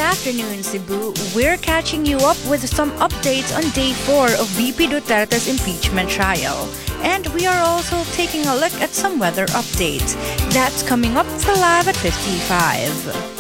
afternoon, Cebu. We're catching you up with some updates on day 4 of VP Duterte's impeachment trial. And we are also taking a look at some weather updates. That's coming up for Live at 55.